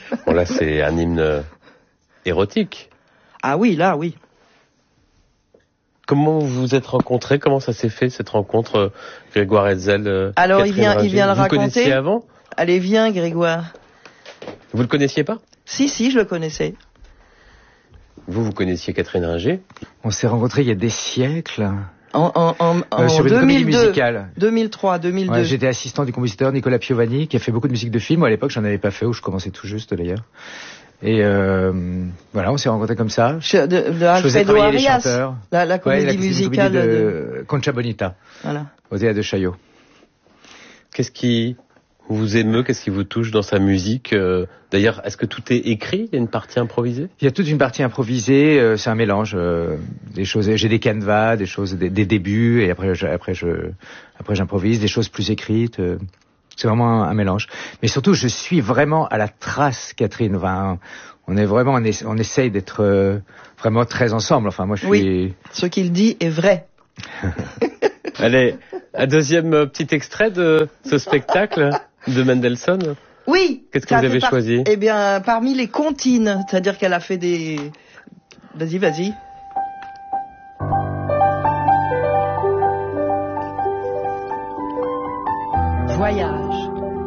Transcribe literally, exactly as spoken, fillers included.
Bon, là, c'est un hymne érotique. Ah oui, là, oui. Comment vous vous êtes rencontrés? Comment ça s'est fait, cette rencontre, euh, Grégoire Hetzel, euh, Alors, il Catherine vient, il Ringer? vient le Vous raconter. Vous connaissiez avant? Allez, viens, Grégoire. Vous le connaissiez pas? Si, si, je le connaissais. Vous, vous connaissiez Catherine Ringer? On s'est rencontrés il y a des siècles. En, en, en, en euh, sur une comédie deux mille deux, musicale. deux mille trois, deux mille deux. Ouais, j'étais assistant du compositeur Nicolas Piovani, qui a fait beaucoup de musique de film. À l'époque, j'en avais pas fait, ou je commençais tout juste d'ailleurs. Et euh, voilà, on s'est rencontrés comme ça. Je, de, de je faisais Alfredo travailler les Arias, chanteurs. la, la comédie ouais, la musicale comédie de, de... Concha Bonita, voilà. au théâtre de Chaillot. Qu'est-ce qui vous émeut, qu'est-ce qui vous touche dans sa musique? euh, D'ailleurs, est-ce que tout est écrit? Il y a une partie improvisée? Il y a toute une partie improvisée, euh, c'est un mélange, euh, des choses. J'ai des canevas, des choses, des, des débuts, et après, je, après, je, après, j'improvise, des choses plus écrites. Euh, c'est vraiment un, un mélange. Mais surtout, je suis vraiment à la trace, Catherine. Enfin, on est vraiment, on, est, on essaye d'être euh, vraiment très ensemble. Enfin, moi, je suis. Oui, ce qu'il dit est vrai. Allez, un deuxième euh, petit extrait de ce spectacle de Mendelssohn. Oui. Qu'est-ce que vous avez par... choisi? Eh bien, parmi les comptines, c'est-à-dire qu'elle a fait des... Vas-y, vas-y. Voyage.